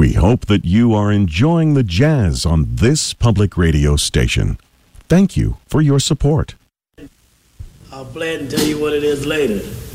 We hope that you are enjoying the jazz on this public radio station. Thank you for your support. I'll play it and tell you what it is later.